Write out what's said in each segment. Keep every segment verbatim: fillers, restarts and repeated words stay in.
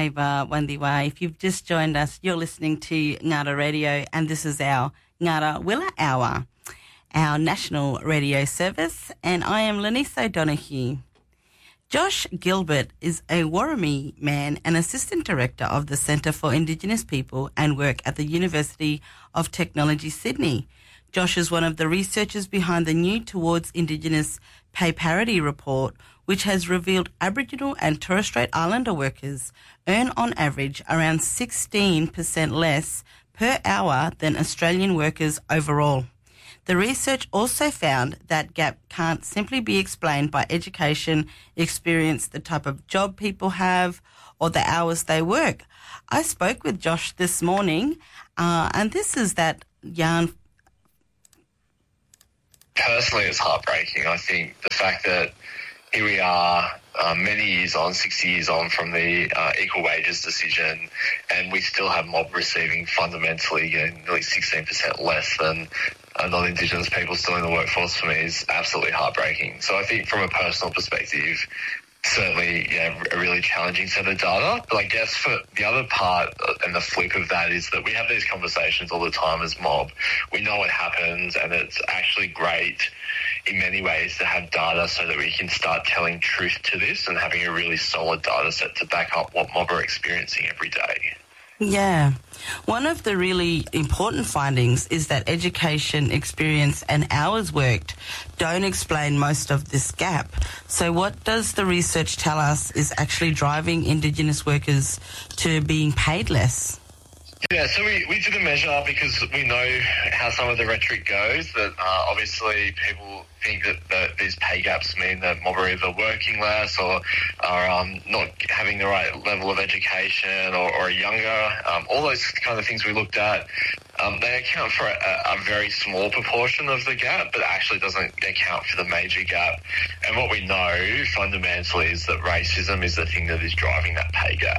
Ava Wandiwa. If you've just joined us, you're listening to Ngara Radio, and this is our Ngara Willa Hour, our national radio service, and I am Lenise O'Donoghue. Josh Gilbert is a Warramie man and Assistant Director of the Centre for Indigenous People and Work at the University of Technology, Sydney. Josh is one of the researchers behind the new Towards Indigenous Pay Parity report, which has revealed Aboriginal and Torres Strait Islander workers earn on average around sixteen percent less per hour than Australian workers overall. The research also found that gap can't simply be explained by education, experience, the type of job people have, or the hours they work. I spoke with Josh this morning, uh, and this is that yarn. Personally, it's heartbreaking. I think the fact that here we are uh, many years on, sixty years on from the uh, equal wages decision, and we still have mob receiving fundamentally you know, nearly sixteen percent less than uh, non-Indigenous people still in the workforce for me is absolutely heartbreaking. So I think from a personal perspective, certainly yeah, a really challenging set of data. But I guess for the other part and the flip of that is that we have these conversations all the time as mob. We know what happens, and it's actually great in many ways to have data so that we can start telling truth to this and having a really solid data set to back up what mob are experiencing every day. Yeah. One of the really important findings is that education, experience and hours worked don't explain most of this gap. So what does the research tell us is actually driving Indigenous workers to being paid less? Yeah, so we, we did a measure because we know how some of the rhetoric goes, that uh, obviously people think that, that these pay gaps mean that mob are either working less or are um, not having the right level of education or, or younger. Um, all those kind of things we looked at, um, they account for a, a very small proportion of the gap, but actually doesn't account for the major gap. And what we know fundamentally is that racism is the thing that is driving that pay gap.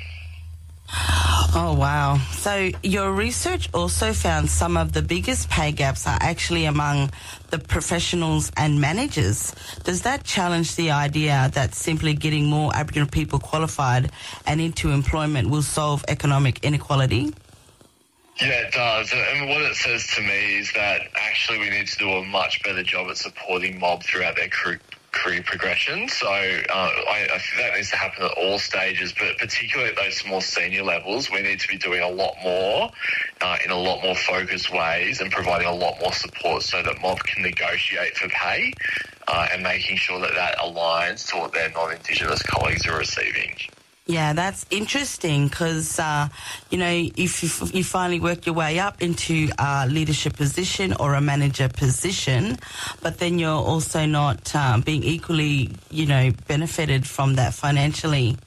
Oh, wow. So your research also found some of the biggest pay gaps are actually among the professionals and managers. Does that challenge the idea that simply getting more Aboriginal people qualified and into employment will solve economic inequality? Yeah, it does. And what it says to me is that actually we need to do a much better job at supporting mob throughout their career career progression. So uh, I, I think that needs to happen at all stages, but particularly at those more senior levels, we need to be doing a lot more uh, in a lot more focused ways and providing a lot more support so that mob can negotiate for pay uh, and making sure that that aligns to what their non-Indigenous colleagues are receiving. Yeah, that's interesting because, uh, you know, if you, you finally work your way up into a leadership position or a manager position, but then you're also not uh, being equally, you know, benefited from that financially.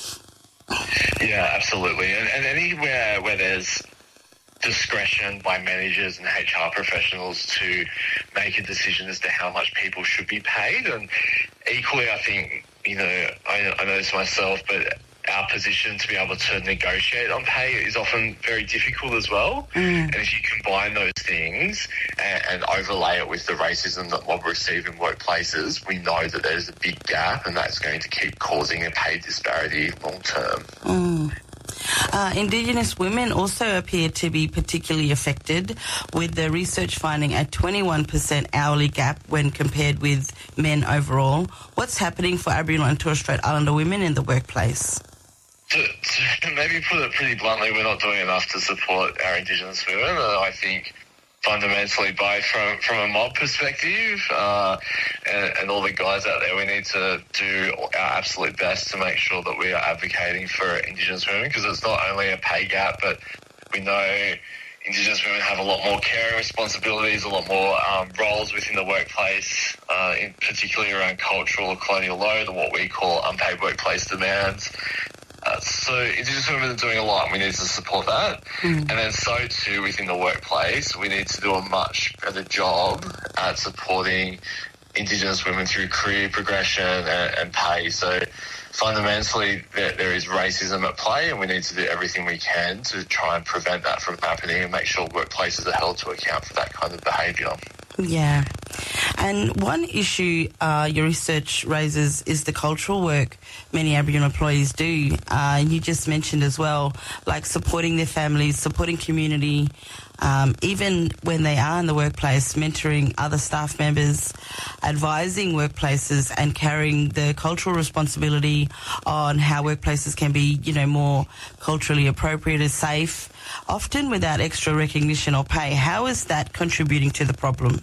Yeah, absolutely. And, and anywhere where there's discretion by managers and H R professionals to make a decision as to how much people should be paid, and equally, I think, you know, I, I know this myself, but our position to be able to negotiate on pay is often very difficult as well. Mm. And if you combine those things and, and overlay it with the racism that mob receive in workplaces, we know that there's a big gap, and that's going to keep causing a pay disparity long term. Mm. Uh, Indigenous women also appear to be particularly affected, with the research finding a twenty-one percent hourly gap when compared with men overall. What's happening for Aboriginal and Torres Strait Islander women in the workplace? To, to maybe put it pretty bluntly, we're not doing enough to support our Indigenous women. And I think fundamentally, both from, from a mob perspective uh, and, and all the guys out there, we need to do our absolute best to make sure that we are advocating for Indigenous women, because it's not only a pay gap, but we know Indigenous women have a lot more caring responsibilities, a lot more um, roles within the workplace, uh, in particularly around cultural or colonial load, or what we call unpaid workplace demands. Uh, so Indigenous women are doing a lot. We need to support that. Mm. And then so too within the workplace, we need to do a much better job at supporting Indigenous women through career progression and, and pay. So fundamentally there, there is racism at play, and we need to do everything we can to try and prevent that from happening and make sure workplaces are held to account for that kind of behaviour. Yeah. And one issue uh, your research raises is the cultural work many Aboriginal employees do. Uh, you just mentioned as well, like supporting their families, supporting community, um, even when they are in the workplace, mentoring other staff members, advising workplaces and carrying the cultural responsibility on how workplaces can be, you know, more culturally appropriate and safe, often without extra recognition or pay. How is that contributing to the problem?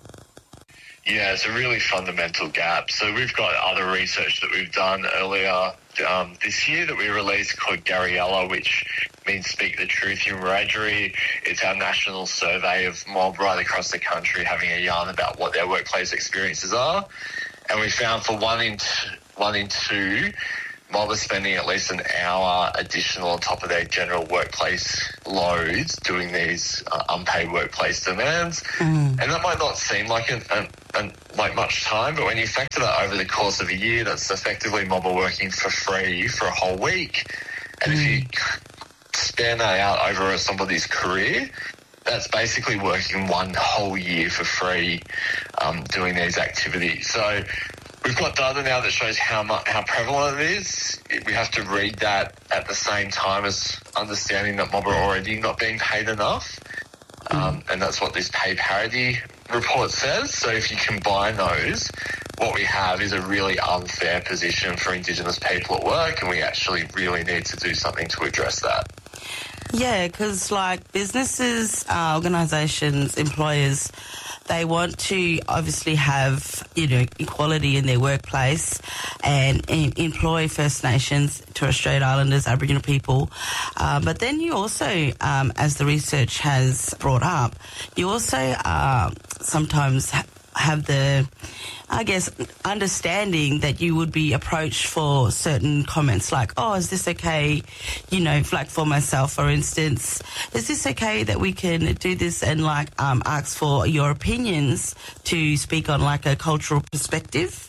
Yeah, it's a really fundamental gap. So we've got other research that we've done earlier um, this year that we released called Gariella, which means Speak the Truth in Wiradjuri. It's our national survey of mob right across the country having a yarn about what their workplace experiences are. And we found for one in t- one in two, mob are spending at least an hour additional on top of their general workplace loads doing these uh, unpaid workplace demands. Mm. And that might not seem like an, an, an, like much time, but when you factor that over the course of a year, that's effectively mob are working for free for a whole week. And mm. if you span that out over somebody's career, that's basically working one whole year for free um, doing these activities. So we've got data now that shows how much, how prevalent it is. We have to read that at the same time as understanding that mob are already not being paid enough. Um, and that's what this pay parity report says. So if you combine those, what we have is a really unfair position for Indigenous people at work, and we actually really need to do something to address that. Yeah, because like businesses, uh, organisations, employers, they want to obviously have, you know, equality in their workplace and, and employ First Nations, Torres Strait Islanders, Aboriginal people. Uh, but then you also, um, as the research has brought up, you also uh, sometimes ha- have the, I guess, understanding that you would be approached for certain comments like, oh, is this okay? You know, like for myself, for instance, is this okay that we can do this and like um, ask for your opinions to speak on like a cultural perspective?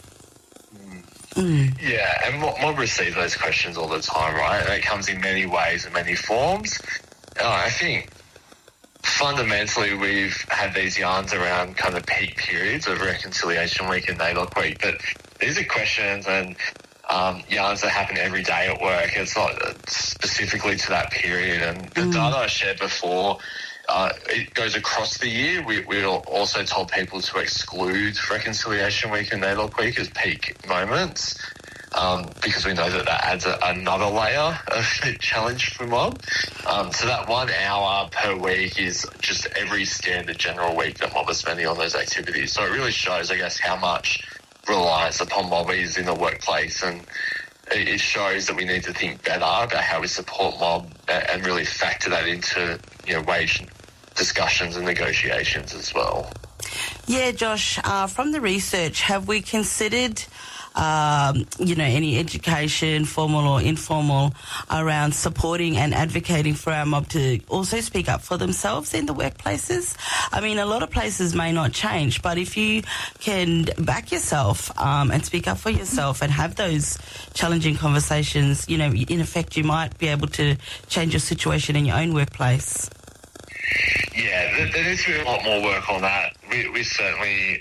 Mm. Yeah, and mob receive those questions all the time, right? And it comes in many ways and many forms. Uh, I think fundamentally, we've had these yarns around kind of peak periods of Reconciliation Week and NAIDOC Week, but these are questions and um, yarns that happen every day at work. It's not specifically to that period. And the mm. data I shared before, uh, it goes across the year. We, we also told people to exclude Reconciliation Week and NAIDOC Week as peak moments. Um, because we know that that adds a, another layer of challenge for mob. Um, so that one hour per week is just every standard general week that mob are spending on those activities. So it really shows, I guess, how much reliance upon mob is in the workplace, and it, it shows that we need to think better about how we support mob and, and really factor that into, you know, wage discussions and negotiations as well. Yeah, Josh, uh, from the research, have we considered Um, you know, any education, formal or informal, around supporting and advocating for our mob to also speak up for themselves in the workplaces? I mean, a lot of places may not change, but if you can back yourself um, and speak up for yourself and have those challenging conversations, you know, in effect, you might be able to change your situation in your own workplace. Yeah, there, there needs to be a lot more work on that. We, we certainly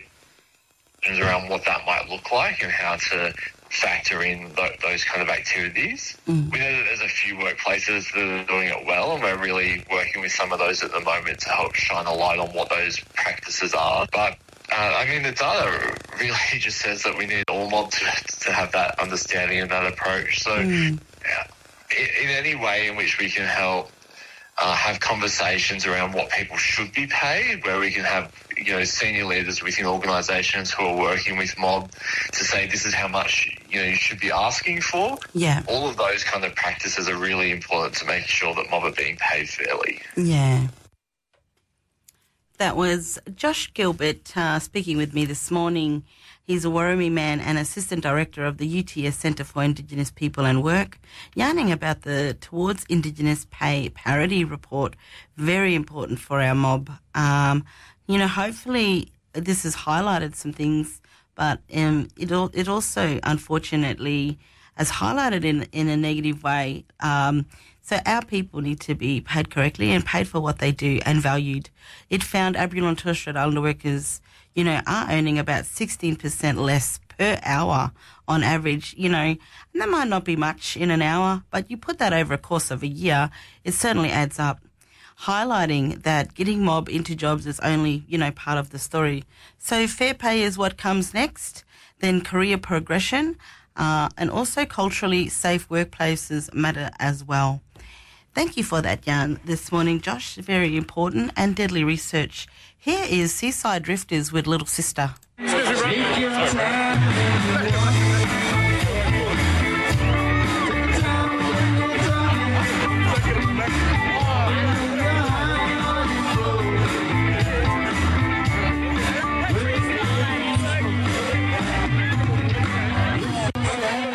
around what that might look like and how to factor in th- those kind of activities. Mm. We know that there's a few workplaces that are doing it well, and we're really working with some of those at the moment to help shine a light on what those practices are. But, uh, I mean, the data really just says that we need all mob to, to have that understanding and that approach. So mm. uh, in, in any way in which we can help Uh, have conversations around what people should be paid, where we can have, you know, senior leaders within organisations who are working with mob to say this is how much, you know, you should be asking for. Yeah. All of those kind of practices are really important to make sure that mob are being paid fairly. Yeah. That was Josh Gilbert uh, speaking with me this morning. He's a Worimi man and Assistant Director of the U T S Centre for Indigenous People and Work, yarning about the Towards Indigenous Pay Parity report. Very important for our mob. Um, you know, hopefully this has highlighted some things, but um, it, it also, unfortunately, has highlighted in, in a negative way. Um, so our people need to be paid correctly and paid for what they do and valued. It found Aboriginal and Torres Strait Islander workers you know, are earning about sixteen percent less per hour on average, you know, and that might not be much in an hour, but you put that over a course of a year, it certainly adds up, highlighting that getting mob into jobs is only, you know, part of the story. So fair pay is what comes next, then career progression, uh, and also culturally safe workplaces matter as well. Thank you for that yarn this morning, Josh. Very important and deadly research. Here is Seaside Drifters with Little Sister. Excuse me, bro. Sorry.